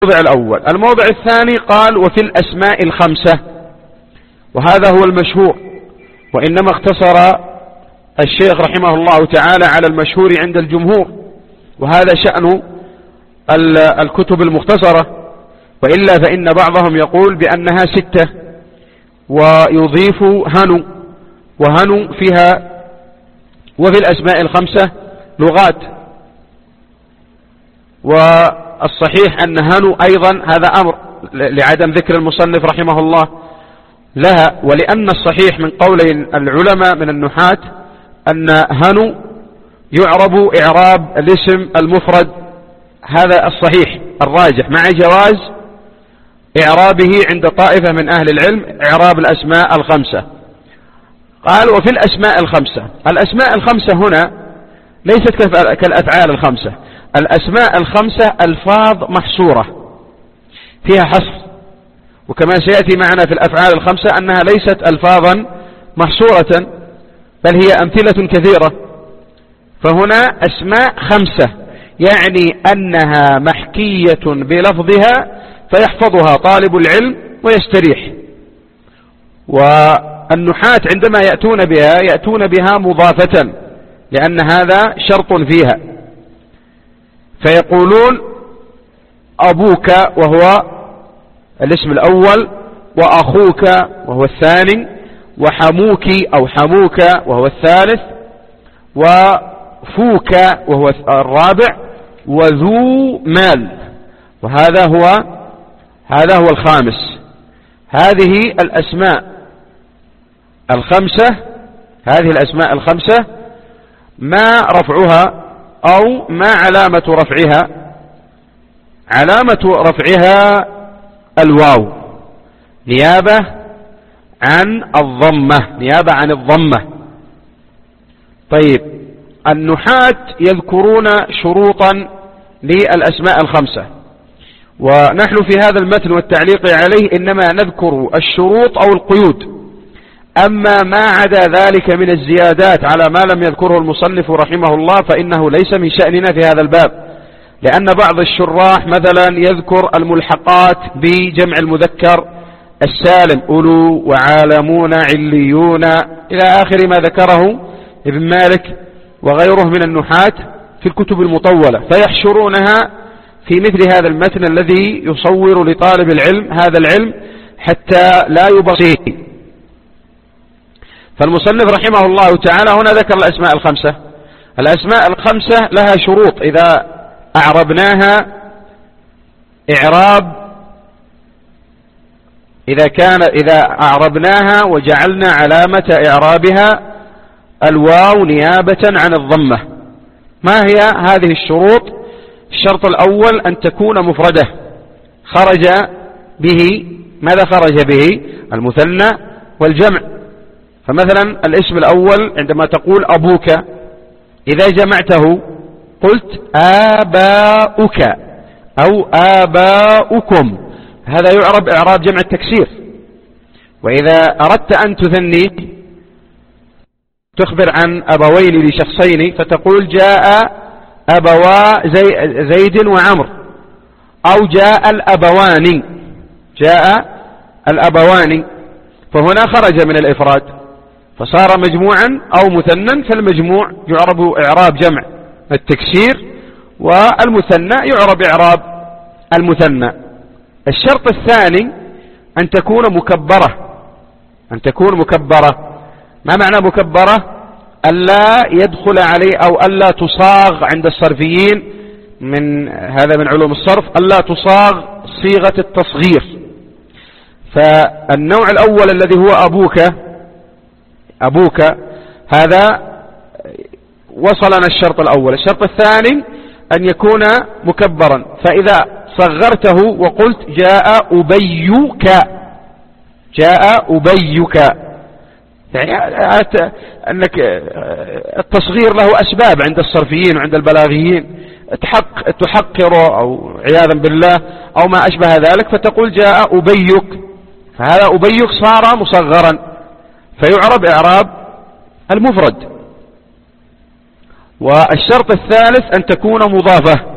الأول. الموضع الثاني قال وفي الأسماء الخمسة، وهذا هو المشهور، وإنما اختصر الشيخ رحمه الله تعالى على المشهور عند الجمهور، وهذا شأن الكتب المختصرة، وإلا فإن بعضهم يقول بأنها 6 ويضيف هنو، وهنو فيها وفي الأسماء الخمسة لغات، والصحيح أن هنو أيضا هذا أمر لعدم ذكر المصنف رحمه الله لها، ولأن الصحيح من قولي العلماء من النحاة أن هنو يعرب إعراب الاسم المفرد، هذا الصحيح الراجح، مع جواز إعرابه عند طائفة من أهل العلم إعراب الأسماء الخمسة. قال وفي الأسماء الخمسة. الأسماء الخمسة هنا ليست كالأفعال الخمسة، الأسماء الخمسة ألفاظ محصورة فيها حصر، وكما سيأتي معنا في الأفعال الخمسة أنها ليست ألفاظا محصورة، بل هي أمثلة كثيرة. فهنا أسماء خمسة، يعني أنها محكية بلفظها فيحفظها طالب العلم ويستريح. والنحاة عندما يأتون بها مضافة، لأن هذا شرط فيها، فيقولون أبوك وهو الاسم الأول، وأخوك وهو الثاني، وحموك أو حموك وهو الثالث، وفوك وهو الرابع، وذو مال وهذا هو الخامس. هذه الأسماء الخمسة ما رفعها أو ما علامة رفعها؟ علامة رفعها الواو نيابة عن الضمة. طيب، النحاة يذكرون شروطا للأسماء الخمسة، ونحن في هذا المتن والتعليق عليه إنما نذكر الشروط أو القيود، أما ما عدا ذلك من الزيادات على ما لم يذكره المصنف رحمه الله فإنه ليس من شأننا في هذا الباب، لأن بعض الشراح مثلا يذكر الملحقات بجمع المذكر السالم، أولو وعالمون عليون إلى آخر ما ذكره ابن مالك وغيره من النحاة في الكتب المطولة، فيحشرونها في مثل هذا المتن الذي يصور لطالب العلم هذا العلم حتى لا يبصيه. فالمصنف رحمه الله تعالى هنا ذكر الأسماء الخمسة. الأسماء الخمسة لها شروط إذا أعربناها إعراب، إذا أعربناها وجعلنا علامة إعرابها الواو نيابة عن الضمة. ما هي هذه الشروط؟ الشرط الأول أن تكون مفردة خرج به، ماذا خرج به؟ المثنى والجمع. فمثلا الاسم الأول عندما تقول أبوك، إذا جمعته قلت آباؤك أو آباؤكم، هذا يعرب إعراب جمع التكسير. وإذا أردت أن تثني تخبر عن أبوين لشخصين فتقول جاء أبوا زيد وعمر، أو جاء الأبوان، فهنا خرج من الإفراد فصار مجموعا أو مثنى، فالمجموع يعرب إعراب جمع التكسير، والمثنى يعرب إعراب المثنى. الشرط الثاني أن تكون مكبرة. ما معنى مكبرة؟ ألا يدخل عليه أو ألا تصاغ عند الصرفيين، هذا من علوم الصرف، ألا تصاغ صيغة التصغير. فالنوع الأول الذي هو أبوك هذا وصلنا الشرط الأول. الشرط الثاني أن يكون مكبرا، فإذا صغرته وقلت جاء أبيك، يعني أنك التصغير له أسباب عند الصرفيين وعند البلاغيين، تحقر أو عياذا بالله أو ما أشبه ذلك، فتقول جاء أبيك، فهذا أبيك صار مصغرا فيعرب إعراب المفرد. والشرط الثالث أن تكون مضافة،